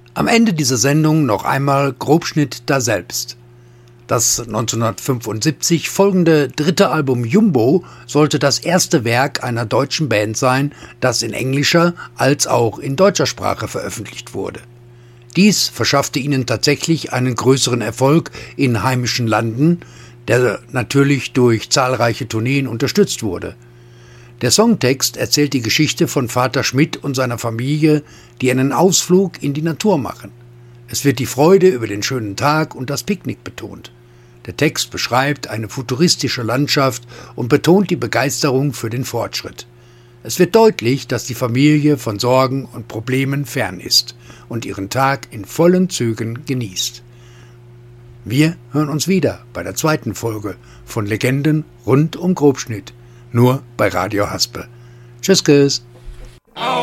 Am Ende dieser Sendung noch einmal Grobschnitt daselbst. Das 1975 folgende dritte Album Jumbo sollte das erste Werk einer deutschen Band sein, das in englischer als auch in deutscher Sprache veröffentlicht wurde. Dies verschaffte ihnen tatsächlich einen größeren Erfolg in heimischen Landen, der natürlich durch zahlreiche Tourneen unterstützt wurde. Der Songtext erzählt die Geschichte von Vater Schmidt und seiner Familie, die einen Ausflug in die Natur machen. Es wird die Freude über den schönen Tag und das Picknick betont. Der Text beschreibt eine futuristische Landschaft und betont die Begeisterung für den Fortschritt. Es wird deutlich, dass die Familie von Sorgen und Problemen fern ist und ihren Tag in vollen Zügen genießt. Wir hören uns wieder bei der zweiten Folge von Legenden rund um Grobschnitt, nur bei Radio Haspe. Tschüss.